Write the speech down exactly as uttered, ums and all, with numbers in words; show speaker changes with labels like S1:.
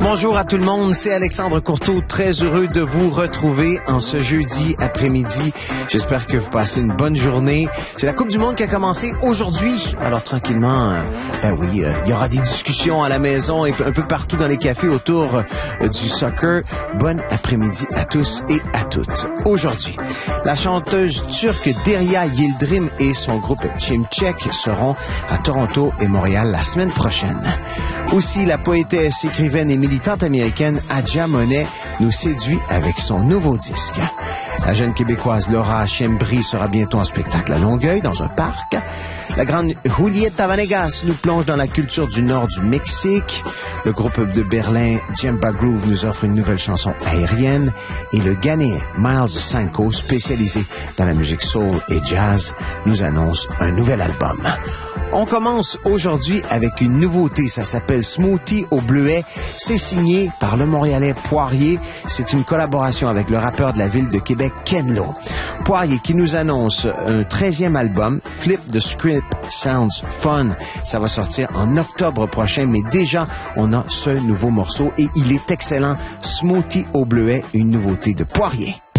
S1: Bonjour à tout le monde, c'est Alexandre Courteau, très heureux de vous retrouver en ce jeudi après-midi. J'espère que vous passez une bonne journée. C'est la Coupe du Monde qui a commencé aujourd'hui. Alors tranquillement, euh, ben oui, euh, il y aura des discussions à la maison et un peu partout dans les cafés autour euh, du soccer. Bon après-midi à tous et à toutes. Aujourd'hui, la chanteuse turque Derya Yildirim et son groupe Çimçek seront à Toronto et Montréal la semaine prochaine. Aussi, la poétesse, écrivaine et militante américaine Adja Monet nous séduit avec son nouveau disque. La jeune Québécoise Laura Chembry sera bientôt en spectacle à Longueuil, dans un parc. La grande Julieta Venegas nous plonge dans la culture du nord du Mexique. Le groupe de Berlin Djemba Groove nous offre une nouvelle chanson aérienne. Et le Ghanéen Miles Sanko, spécialisé dans la musique soul et jazz, nous annonce un nouvel album. On commence aujourd'hui avec une nouveauté, ça s'appelle Smoothie au bleuet. C'est signé par le Montréalais Poirier. C'est une collaboration avec le rappeur de la ville de Québec, Ken Lo. Poirier qui nous annonce un treizième album, Flip the Script Sounds Fun. Ça va sortir en octobre prochain, mais déjà, on a ce nouveau morceau et il est excellent. Smoothie au bleuet, une nouveauté de Poirier.